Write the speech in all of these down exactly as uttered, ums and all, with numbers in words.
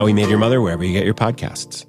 We Made Your Mother wherever you get your podcasts.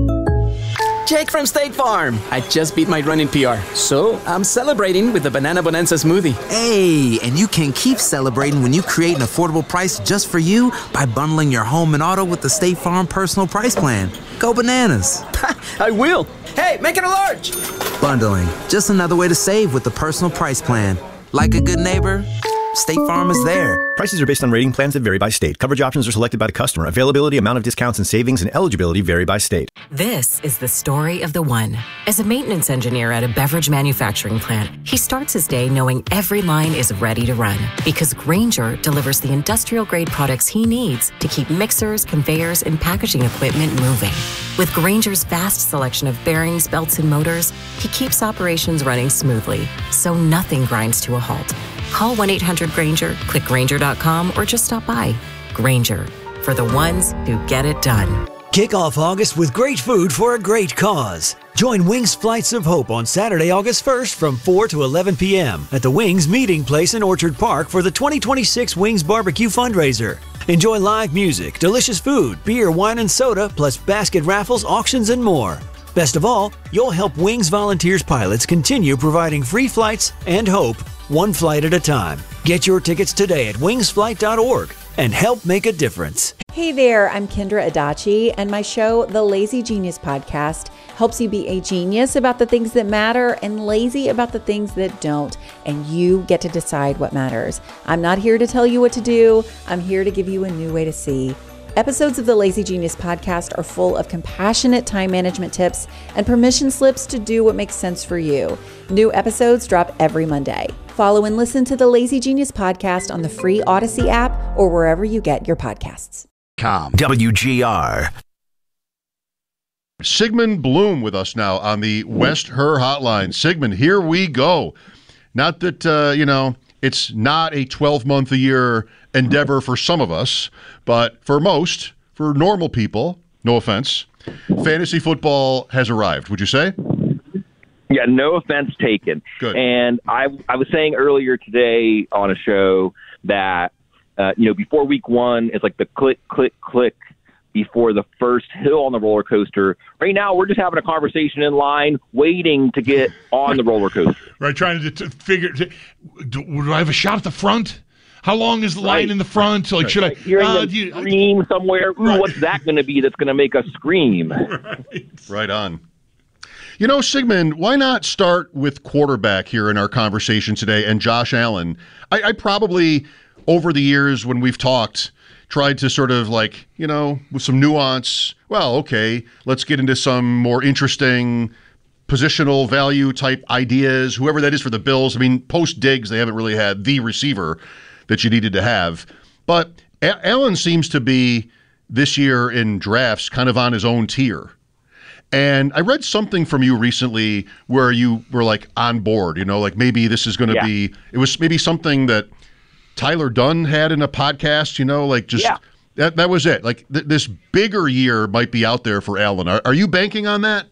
Jake from State Farm. I just beat my running P R, so I'm celebrating with the Banana Bonanza smoothie. Hey, and you can keep celebrating when you create an affordable price just for you by bundling your home and auto with the State Farm Personal Price Plan. Go bananas. I will. Hey, make it a large. Bundling, just another way to save with the Personal Price Plan. Like a good neighbor, State Farm is there. Prices are based on rating plans that vary by state. Coverage options are selected by the customer. Availability, amount of discounts and savings, and eligibility vary by state. This is the story of the one. As a maintenance engineer at a beverage manufacturing plant, he starts his day knowing every line is ready to run because Grainger delivers the industrial-grade products he needs to keep mixers, conveyors, and packaging equipment moving. With Grainger's vast selection of bearings, belts, and motors, he keeps operations running smoothly, so nothing grinds to a halt. Call one eight hundred Grainger, click Grainger dot com, or just stop by. Grainger, for the ones who get it done. Kick off August with great food for a great cause. Join Wings Flights of Hope on Saturday, August first from four to eleven p.m. at the Wings Meeting Place in Orchard Park for the twenty twenty-six Wings Barbecue Fundraiser. Enjoy live music, delicious food, beer, wine, and soda, plus basket raffles, auctions, and more. Best of all, you'll help Wings Volunteers pilots continue providing free flights and hope one flight at a time. Get your tickets today at wings flight dot org and help make a difference. Hey there, I'm Kendra Adachi, and my show, The Lazy Genius Podcast, helps you be a genius about the things that matter and lazy about the things that don't, and you get to decide what matters. I'm not here to tell you what to do. I'm here to give you a new way to see. Episodes of the Lazy Genius Podcast are full of compassionate time management tips and permission slips to do what makes sense for you. New episodes drop every Monday. Follow and listen to the Lazy Genius Podcast on the free Odyssey app or wherever you get your podcasts. W G R. Sigmund Bloom with us now on the West Her Hotline. Sigmund, here we go. Not that, uh, you know, it's not a twelve-month-a-year endeavor for some of us, but for most, for normal people, no offense, fantasy football has arrived, would you say? Yeah, no offense taken. Good. And I I was saying earlier today on a show that, uh, you know, before week one, it's like the click, click, click before the first hill on the roller coaster. Right now, we're just having a conversation in line, waiting to get on the roller coaster. Right, trying to, to figure, to, do, do I have a shot at the front? How long is the line Right. in the front? Like, should I Hearing uh, them do you, scream somewhere, ooh, Right. what's that going to be that's going to make us scream? Right. Right on. You know, Sigmund, why not start with quarterback here in our conversation today and Josh Allen? I, I probably, over the years when we've talked, tried to sort of like, you know, with some nuance, well, okay, let's get into some more interesting positional value type ideas, whoever that is for the Bills. I mean, post Diggs, they haven't really had the receiver that you needed to have. But A- Allen seems to be, this year in drafts, kind of on his own tier. And I read something from you recently where you were like on board, you know, like maybe this is going to Yeah. be, it was maybe something that Tyler Dunn had in a podcast, you know, like just Yeah. that that was it. Like th- this bigger year might be out there for Allen. Are, are you banking on that?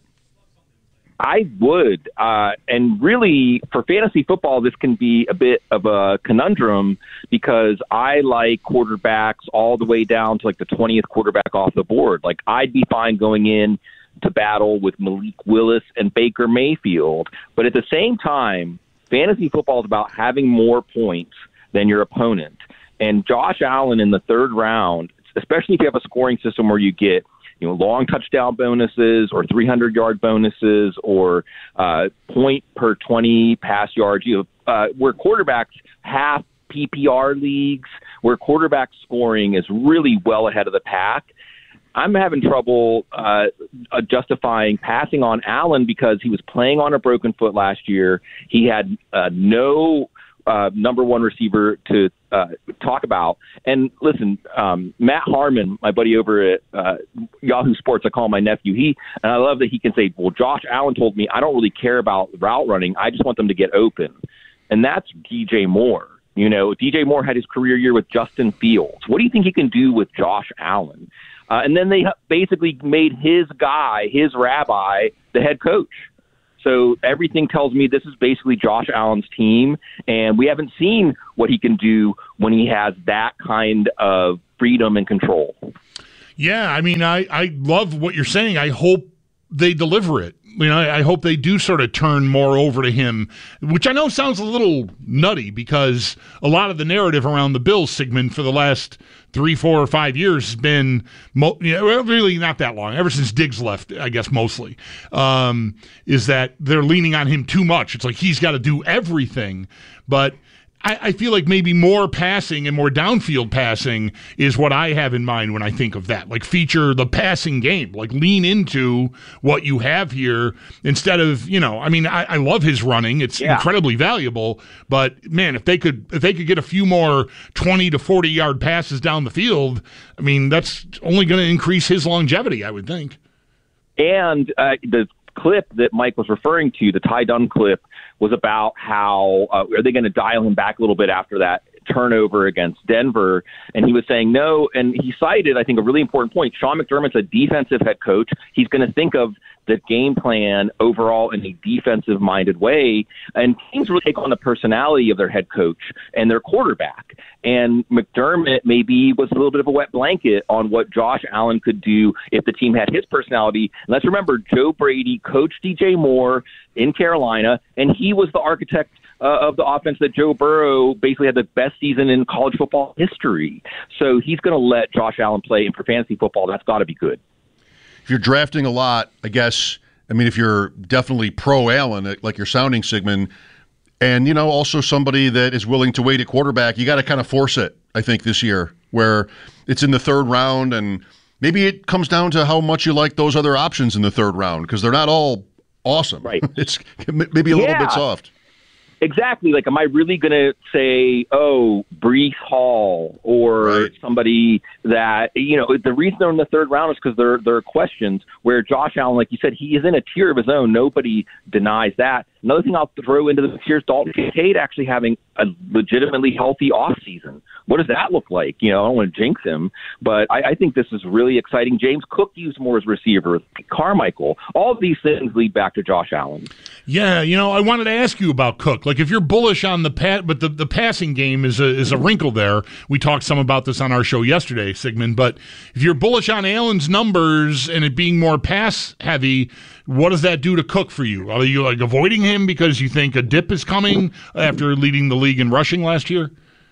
I would. Uh, and really, for fantasy football, this can be a bit of a conundrum because I like quarterbacks all the way down to like the twentieth quarterback off the board. Like I'd be fine going in to battle with Malik Willis and Baker Mayfield. But at the same time, fantasy football is about having more points than your opponent. And Josh Allen in the third round, especially if you have a scoring system where you get, you know, long touchdown bonuses or three hundred yard bonuses or uh, point per twenty pass yards, you know, uh, where quarterbacks half P P R leagues, where quarterback scoring is really well ahead of the pack. I'm having trouble uh, justifying passing on Allen because he was playing on a broken foot last year. He had uh, no uh, number one receiver to uh, talk about. And listen, um, Matt Harmon, my buddy over at uh, Yahoo Sports, I call him my nephew. He and I love that he can say, "Well, Josh Allen told me I don't really care about route running. I just want them to get open," and that's D J Moore. You know, D J Moore had his career year with Justin Fields. What do you think he can do with Josh Allen? Uh, and then they basically made his guy, his rabbi, the head coach. So everything tells me this is basically Josh Allen's team, and we haven't seen what he can do when he has that kind of freedom and control. Yeah, I mean, I, I love what you're saying. I hope they deliver it. You know, I hope they do sort of turn more over to him, which I know sounds a little nutty because a lot of the narrative around the Bills, Sigmund, for the last three, four, or five years has been mo- you know, really not that long, ever since Diggs left, I guess mostly, um, is that they're leaning on him too much. It's like he's got to do everything, but I, I feel like maybe more passing and more downfield passing is what I have in mind when I think of that. Like feature the passing game, like lean into what you have here instead of, you know, I mean, I, I love his running. It's yeah. incredibly valuable, but man, if they could, if they could get a few more twenty to forty yard passes down the field, I mean, that's only going to increase his longevity, I would think. And uh, the clip that Mike was referring to, the Ty Dunn clip, was about how uh, are they going to dial him back a little bit after that turnover against Denver. And he was saying no. And he cited, I think, a really important point. Sean McDermott's a defensive head coach. He's going to think of the game plan overall in a defensive-minded way. And teams really take on the personality of their head coach and their quarterback. And McDermott maybe was a little bit of a wet blanket on what Josh Allen could do if the team had his personality. And let's remember, Joe Brady coached D J Moore in Carolina, and he was the architect uh, of the offense that Joe Burrow basically had the best season in college football history. So he's going to let Josh Allen play, and for fantasy football, that's got to be good. If you're drafting a lot, I guess, I mean, if you're definitely pro Allen, like you're sounding, Sigmund, and, you know, also somebody that is willing to wait at quarterback, you got to kind of force it, I think, this year, where it's in the third round, and maybe it comes down to how much you like those other options in the third round, because they're not all awesome. Right. It's maybe a yeah. little bit soft. Exactly. Like, am I really going to say, oh, Breece Hall or right. somebody that, you know, the reason they're in the third round is because there, there are questions where Josh Allen, like you said, he is in a tier of his own. Nobody denies that. Another thing I'll throw into the mix here is Dalton Kincaid actually having a legitimately healthy offseason. What does that look like? You know, I don't want to jinx him, but I, I think this is really exciting. James Cook used more as receiver. Carmichael. All of these things lead back to Josh Allen. Yeah, you know, I wanted to ask you about Cook. Like, if you're bullish on the pat, but the, the passing game is a is a wrinkle there. We talked some about this on our show yesterday, Sigmund. But if you're bullish on Allen's numbers and it being more pass heavy, what does that do to Cook for you? Are you like avoiding him because you think a dip is coming after leading the league in rushing last year?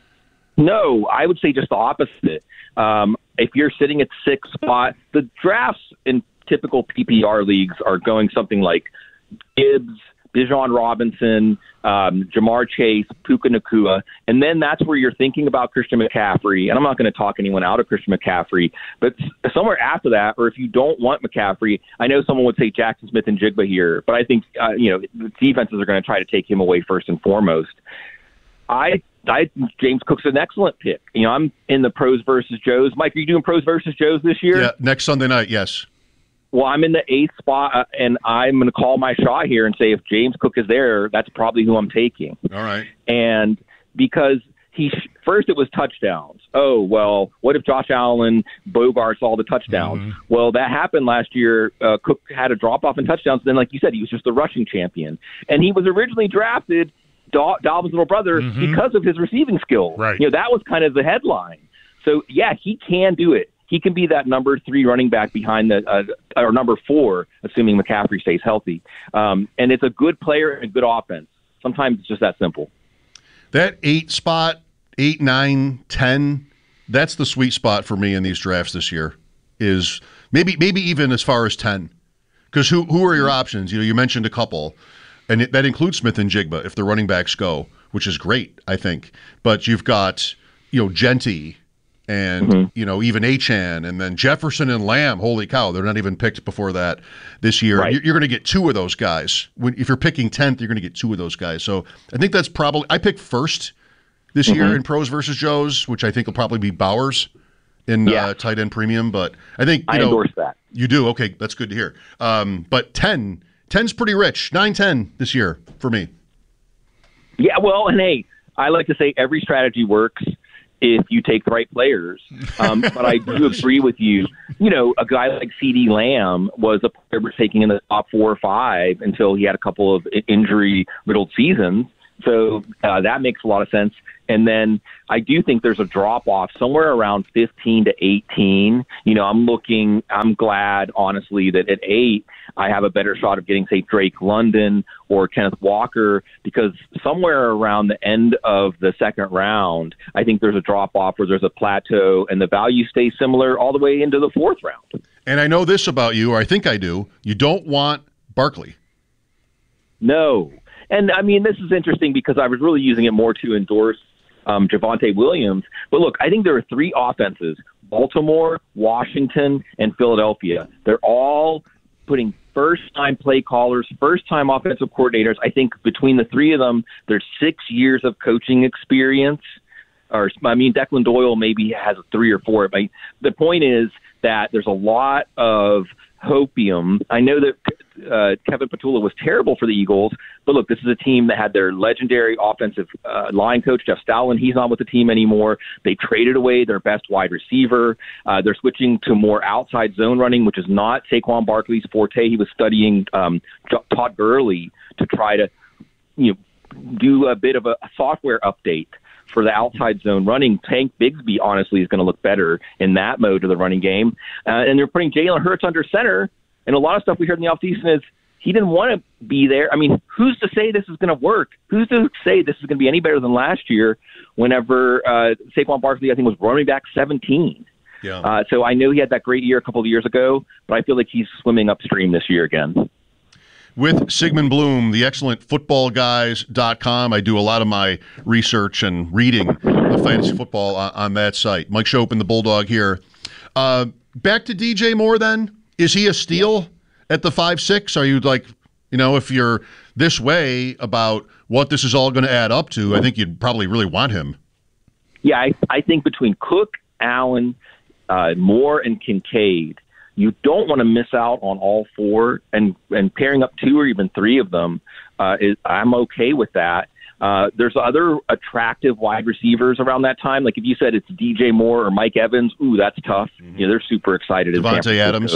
No, I would say just the opposite. Um, if you're sitting at sixth spot, the drafts in typical P P R leagues are going something like Gibbs, Bijan Robinson, um, Jamar Chase, Puka Nacua, and then that's where you're thinking about Christian McCaffrey. And I'm not going to talk anyone out of Christian McCaffrey, but somewhere after that, or if you don't want McCaffrey, I know someone would say Jackson Smith and Jigba here, but I think uh, you know the defenses are going to try to take him away first and foremost. I I think James Cook's an excellent pick. You know, I'm in the pros versus Joes. Mike, are you doing pros versus Joes this year? Yeah, next Sunday night, yes. Well, I'm in the eighth spot, uh, and I'm going to call my shot here and say if James Cook is there, that's probably who I'm taking. All right. And because he first it was touchdowns. Oh, well, what if Josh Allen bogarts all the touchdowns? Mm-hmm. Well, that happened last year. Uh, Cook had a drop-off in touchdowns. Then, like you said, he was just the rushing champion. And he was originally drafted, Dal- Dalvin's little brother, mm-hmm. because of his receiving skills. Right. You know, that was kind of the headline. So, yeah, he can do it. He can be that number three running back behind the uh, or number four, assuming McCaffrey stays healthy. Um, and it's a good player and a good offense. Sometimes it's just that simple. That eight spot, eight, nine, ten, that's the sweet spot for me in these drafts this year. Is maybe maybe even as far as ten, because who who are your options? You know, you mentioned a couple, and it, that includes Smith and Jigba if the running backs go, which is great, I think. But you've got you know Genty. And, mm-hmm. you know, even Achane, and then Jefferson and Lamb, holy cow, they're not even picked before that this year. Right. You're, you're going to get two of those guys. When, if you're picking tenth, you're going to get two of those guys. So I think that's probably – I picked first this mm-hmm. year in Pros versus Joes, which I think will probably be Bowers in yeah. uh, tight end premium. But I think, you I know, endorse that. You do? Okay, that's good to hear. Um, but ten, ten's pretty rich. nine, ten this year for me. Yeah, well, and hey, I like to say every strategy works if you take the right players. Um, but I do agree with you. You know, a guy like CeeDee Lamb was a player we're taking in the top four or five until he had a couple of injury-riddled seasons. So uh, that makes a lot of sense. And then I do think there's a drop-off somewhere around fifteen to eighteen. You know, I'm looking – I'm glad, honestly, that at eight I have a better shot of getting, say, Drake London or Kenneth Walker, because somewhere around the end of the second round, I think there's a drop-off where there's a plateau and the value stays similar all the way into the fourth round. And I know this about you, or I think I do. You don't want Barkley. No. And, I mean, this is interesting because I was really using it more to endorse um, Javonte Williams. But, look, I think there are three offenses, Baltimore, Washington, and Philadelphia. They're all putting first-time play callers, first-time offensive coordinators. I think between the three of them, there's six years of coaching experience. Or, I mean, Declan Doyle maybe has three or four. But the point is that there's a lot of hopium. I know that uh, Kevin Petula was terrible for the Eagles, but look, this is a team that had their legendary offensive uh, line coach, Jeff Stoutland. He's not with the team anymore. They traded away their best wide receiver. Uh, they're switching to more outside zone running, which is not Saquon Barkley's forte. He was studying um, Todd Gurley to try to, you know, do a bit of a software update for the outside zone running. Tank Bigsby, honestly, is going to look better in that mode of the running game. Uh, and they're putting Jalen Hurts under center. And a lot of stuff we heard in the offseason is he didn't want to be there. I mean, who's to say this is going to work? Who's to say this is going to be any better than last year whenever uh, Saquon Barkley, I think, was running back seventeen? Yeah. Uh, so I know he had that great year a couple of years ago, but I feel like he's swimming upstream this year again. With Sigmund Bloom, the excellent football guys dot com. I do a lot of my research and reading of fantasy football on, on that site. Mike Schopen, the Bulldog here. Uh, back to D J Moore then. Is he a steal at the five six? Are you like, you know, if you're this way about what this is all going to add up to, I think you'd probably really want him. Yeah, I, I think between Cook, Allen, uh, Moore, and Kincaid, you don't want to miss out on all four, and, and pairing up two or even three of them, uh, is, I'm okay with that. Uh, there's other attractive wide receivers around that time. Like if you said it's D J Moore or Mike Evans, ooh, that's tough. Mm-hmm. You know, they're super excited. Devontae Adams.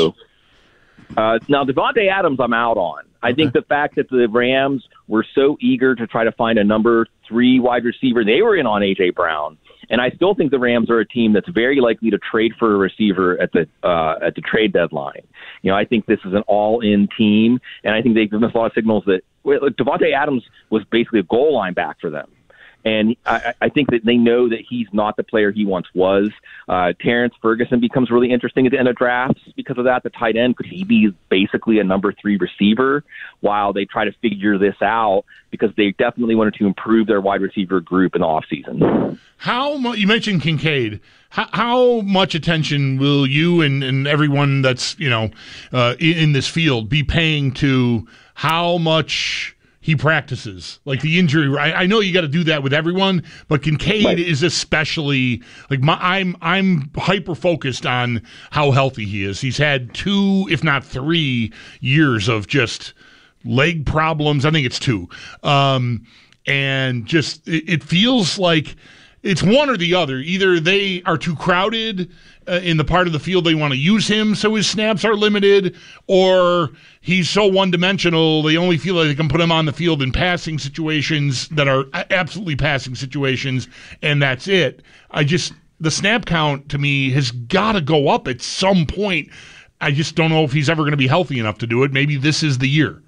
Uh, now, Devontae Adams, I'm out on. I okay. think the fact that the Rams were so eager to try to find a number three wide receiver, they were in on A J Brown. And I still think the Rams are a team that's very likely to trade for a receiver at the uh, at the trade deadline. You know, I think this is an all-in team, and I think they've given us a lot of signals that well, Devontae Adams was basically a goal line back for them. And I, I think that they know that he's not the player he once was. Uh, Terrence Ferguson becomes really interesting at the end of drafts because of that. The tight end, could he be basically a number three receiver while they try to figure this out, because they definitely wanted to improve their wide receiver group in the offseason. How much, you mentioned Kincaid, how, how much attention will you and, and everyone that's, you know, uh, in, in this field be paying to how much he practices, like the injury? I, I know you got to do that with everyone, but Kincaid right. is especially like my, I'm I'm hyper focused on how healthy he is. He's had two, if not three, years of just leg problems. I think it's two, um, and just it, it feels like it's one or the other. Either they are too crowded uh, in the part of the field they want to use him, so his snaps are limited, or he's so one-dimensional they only feel like they can put him on the field in passing situations that are absolutely passing situations, and that's it. I just the snap count to me has got to go up at some point. I just don't know if he's ever going to be healthy enough to do it. Maybe this is the year.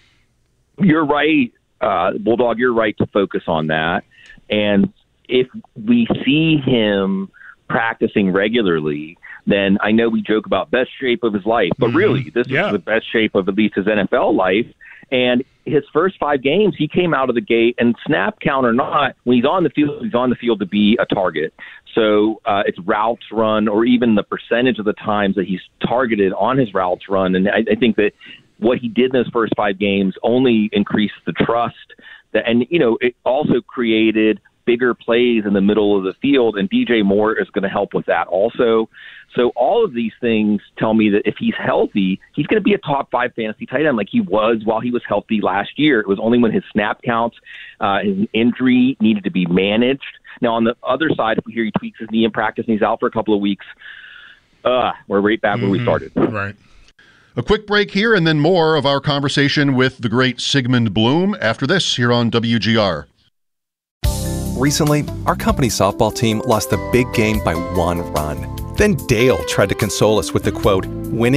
You're right, uh, Bulldog. You're right to focus on that, and if we see him practicing regularly, then I know we joke about best shape of his life, but mm-hmm. really, this yeah. is the best shape of at least his N F L life. And his first five games, he came out of the gate, and snap count or not, when he's on the field, he's on the field to be a target. So uh, it's routes run, or even the percentage of the times that he's targeted on his routes run. And I, I think that what he did in those first five games only increased the trust. That, and, you know, it also created bigger plays in the middle of the field, and D J Moore is going to help with that also. So all of these things tell me that if he's healthy, he's going to be a top five fantasy tight end like he was while he was healthy last year. It was only when his snap counts, uh, his injury needed to be managed. Now, on the other side, if we hear he tweaks his knee in practice and he's out for a couple of weeks, uh, we're right back mm-hmm. where we started. Right. A quick break here, and then more of our conversation with the great Sigmund Bloom after this here on W G R. Recently, our company softball team lost the big game by one run. Then Dale tried to console us with the quote, "Winning